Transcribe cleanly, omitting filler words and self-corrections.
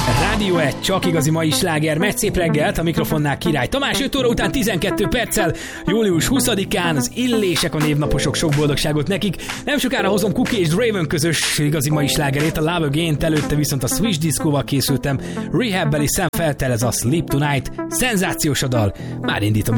Rádió 1, csak igazi mai sláger, megy szép reggelt, a mikrofonnál Király Tamás, 5 óra után 12 perccel, július 20-án az Illések, a névnaposok, sok boldogságot nekik. Nem sokára hozom Cookie és Draven közös igazi mai slágerét, a Love Again-t, előtte viszont a Switch Disco-val készültem, Rehab-beli Sam Feltel, ez a Sleep Tonight, szenzációs a dal, már indítom